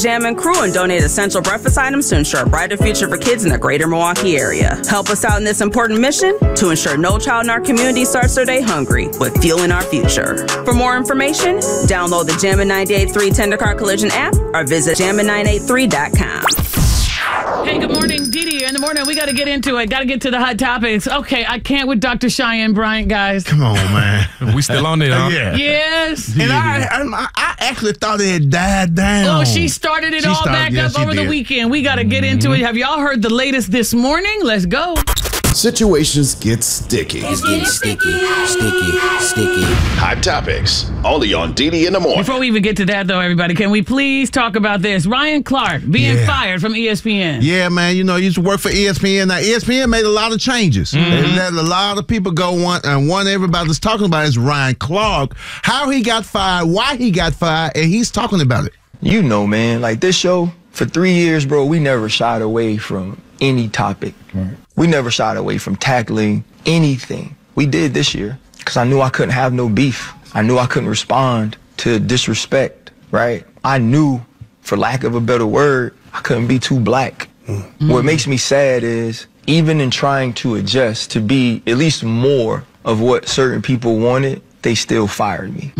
Jam & Crew and donate essential breakfast items to ensure a brighter future for kids in the greater Milwaukee area. Help us out in this important mission to ensure no child in our community starts their day hungry with Fueling Our Future. For more information, download the Jammin' 98.3 Tender Car Collision app or visit jammin983.com. Hey, good morning, Didi. In the morning, we got to get into it. Got to get to the hot topics. Okay, I can't with Dr. Cheyenne Bryant, guys. Come on, man. We still on it, huh? Yeah. Yes. And I actually thought it had died down. Oh, she started it all back up over the weekend. We got to get into it. Have y'all heard the latest this morning? Let's go. Situations get sticky. It's getting sticky. Hot topics, only on Didi in the morning. Before we even get to that, though, everybody, can we please talk about this? Ryan Clark being fired from ESPN. Yeah, man. You know, he used to work for ESPN. Now, ESPN made a lot of changes. And let a lot of people go. One everybody's talking about is Ryan Clark. How he got fired, why he got fired, and he's talking about it. You know, man, like this show, for 3 years, bro, we never shied away from any topic. Right. We never shied away from tackling anything. We did this year because I knew I couldn't have no beef. I knew I couldn't respond to disrespect, right? I knew, for lack of a better word, I couldn't be too black. What makes me sad is even in trying to adjust to be at least more of what certain people wanted, they still fired me.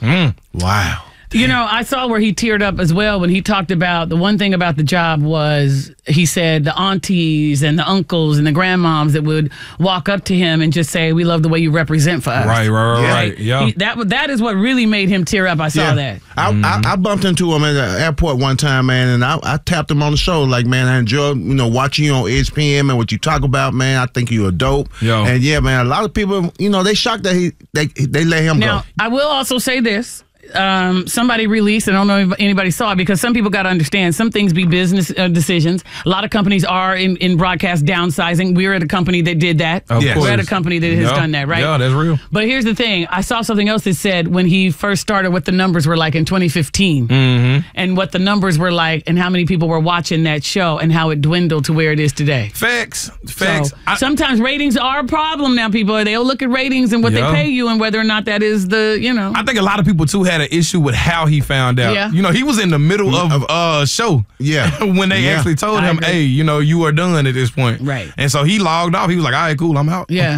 Wow. You know, I saw where he teared up as well when he talked about the one thing about the job was he said the aunties and the uncles and the grandmoms that would walk up to him and just say, "We love the way you represent for us." Right. Yeah. That is what really made him tear up. I saw that. I bumped into him at the airport one time, man, and I tapped him on the shoulder like, man, I enjoy watching you on ESPN and what you talk about, man. I think you're dope. Yo. And yeah, man, a lot of people, they shocked that they let him go. Now, I will also say this. Somebody released, I don't know if anybody saw it, because some people got to understand some things be business decisions. A lot of companies are in broadcast downsizing. We're at a company that did that. We're at a company that has done that, right? Yeah, that's real. But here's the thing. I saw something else that said when he first started what the numbers were like in 2015 and what the numbers were like and how many people were watching that show and how it dwindled to where it is today. Facts. So, sometimes ratings are a problem now, people. They'll look at ratings and what they pay you and whether or not that is I think a lot of people, too, had an issue with how he found out. Yeah. He was in the middle of a show. Yeah. When they actually told him, hey, you are done at this point. Right. And so he logged off. He was like, all right, cool, I'm out. Yeah.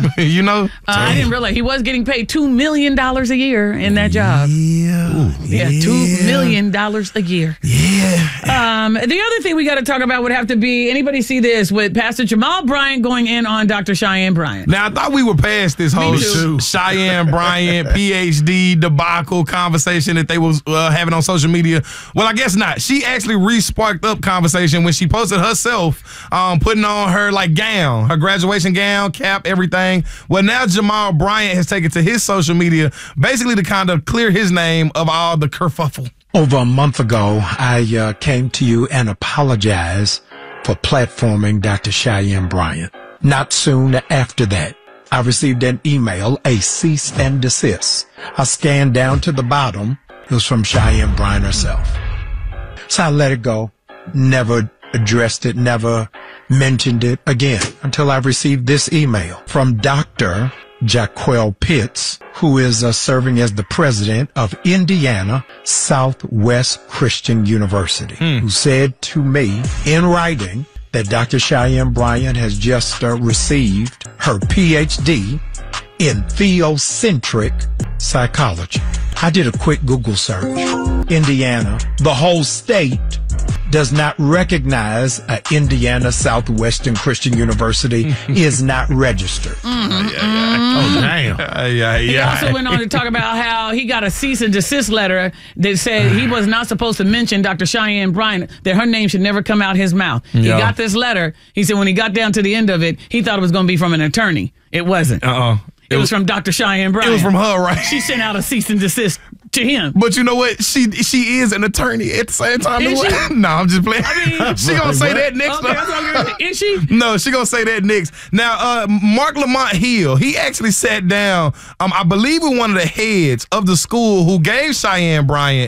I didn't realize he was getting paid $2 million a year in that job. Yeah. $2 million a year. Yeah. The other thing we got to talk about would have to be, anybody see this with Pastor Jamal Bryant going in on Dr. Cheyenne Bryant? Now, I thought we were past this whole Cheyenne Bryant PhD debacle conversation that they was having on social media. Well, I guess not. She actually re-sparked up conversation when she posted herself putting on her gown, her graduation gown, cap, everything. Well, now Jamal Bryant has taken to his social media basically to kind of clear his name of all the kerfuffle. Over a month ago, I came to you and apologized for platforming Dr. Cheyenne Bryant. Not soon after that, I received an email, a cease and desist. I scanned down to the bottom. It was from Cheyenne Bryant herself. So I let it go, never addressed it, never mentioned it again until I received this email from Dr. Jaquel Pitts, who is serving as the president of Indiana Southwest Christian University, who said to me in writing that Dr. Cheyenne Bryant has just received her PhD in theocentric psychology. I did a quick Google search. Indiana, the whole state, does not recognize Indiana Southwestern Christian University is not registered. Oh, damn. He also went on to talk about how he got a cease and desist letter that said he was not supposed to mention Dr. Cheyenne Bryant, that her name should never come out his mouth. He got this letter. He said when he got down to the end of it, he thought it was going to be from an attorney. It wasn't. It was from Dr. Cheyenne Bryant. It was from her, right? She sent out a cease and desist to him. But you know what? She is an attorney at the same time. Is she? No, I'm just playing. I mean, she gonna say that next. Okay, is she? No, she gonna say that next. Now, Mark Lamont Hill, he actually sat down, I believe with one of the heads of the school who gave Cheyenne Bryant